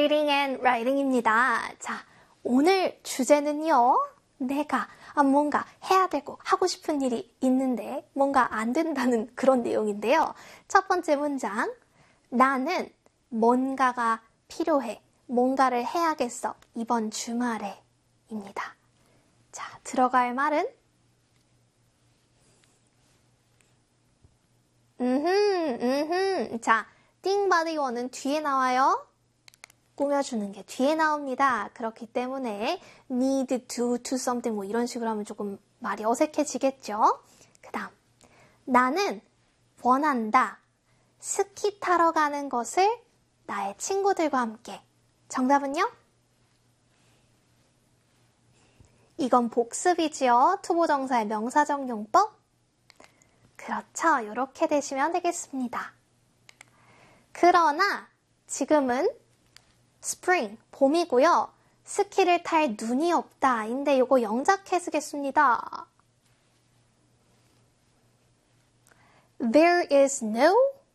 Reading and Writing입니다. 자, 오늘 주제는요. 내가 뭔가 해야 되고 하고 싶은 일이 있는데 뭔가 안 된다는 그런 내용인데요. 첫 번째 문장, 나는 뭔가가 필요해. 뭔가를 해야겠어. 이번 주말에 입니다. 자, 들어갈 말은 자, 띵바디원은 뒤에 나와요. 꾸며주는 게 뒤에 나옵니다. 그렇기 때문에 need to do something 뭐 이런 식으로 하면 조금 말이 어색해지겠죠. 그 다음, 나는 원한다. 스키 타러 가는 것을 나의 친구들과 함께. 정답은요? 이건 복습이지요. 투부정사의 명사적 용법. 그렇죠. 이렇게 되시면 되겠습니다. 그러나 지금은 spring, 봄이고요. 스키를 탈 눈이 없다. 인데 이거 영작해 쓰겠습니다. There is no.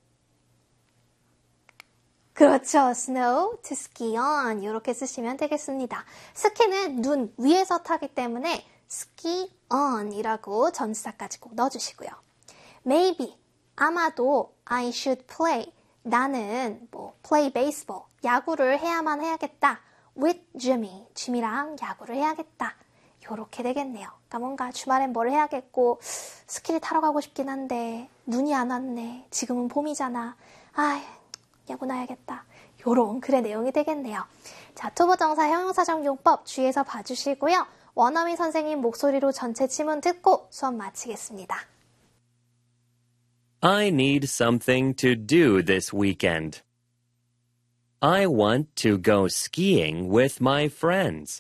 그렇죠. snow to ski on. 이렇게 쓰시면 되겠습니다. 스키는 눈 위에서 타기 때문에 ski on 이라고 전치사까지 꼭 넣어주시고요. Maybe, 아마도 I should play. 나는 play baseball. 야구를 해야만 해야겠다. With Jimmy. 지미랑 야구를 해야겠다. 요렇게 되겠네요. 그러니까 뭔가 주말엔 뭘 해야겠고 스키를 타러 가고 싶긴 한데 눈이 안 왔네. 지금은 봄이잖아. 야구 나야겠다. 요런 글의 내용이 되겠네요. 자, 투부정사 형용사적 용법 주의해서 봐주시고요. 원어민 선생님 목소리로 전체 지문 듣고 수업 마치겠습니다. I need something to do this weekend. I want to go skiing with my friends.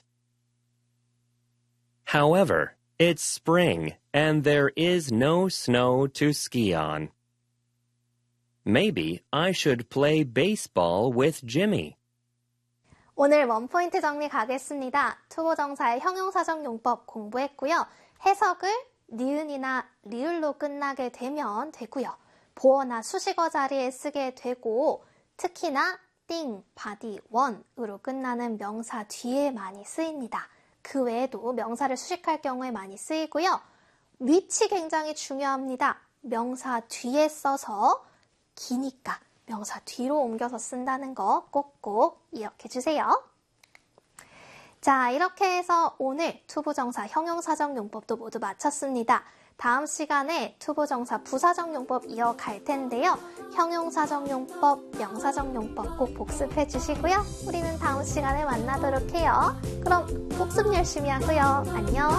However, it's spring and there is no snow to ski on. Maybe I should play baseball with Jimmy. 오늘 원포인트 정리 가겠습니다. 투부정사의 형용사적 용법 공부했고요. 해석을 니은이나 리을로 끝나게 되면 되고요. 보어나 수식어 자리에 쓰게 되고 특히나 띵, 바디, 원으로 끝나는 명사 뒤에 많이 쓰입니다. 그 외에도 명사를 수식할 경우에 많이 쓰이고요. 위치 굉장히 중요합니다. 명사 뒤에 써서 기니까 명사 뒤로 옮겨서 쓴다는 거 꼭꼭 기억해 주세요. 자, 이렇게 해서 오늘 투부정사 형용사적 용법도 모두 마쳤습니다. 다음 시간에 투부정사 부사적 용법 이어갈 텐데요. 형용사적 용법, 명사적 용법 꼭 복습해 주시고요. 우리는 다음 시간에 만나도록 해요. 그럼 복습 열심히 하고요. 안녕.